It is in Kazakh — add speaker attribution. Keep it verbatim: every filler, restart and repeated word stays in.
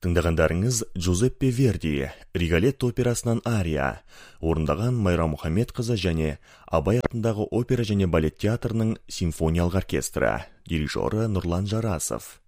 Speaker 1: Тыңдағандарыңыз Джузеппе Верди, Риголетто операсынан ария, орындаған Майра Мұхаммедқызы және Абай атындағы опера және балет театрының симфониялық оркестрі, дирижері Нұрлан Жарасов.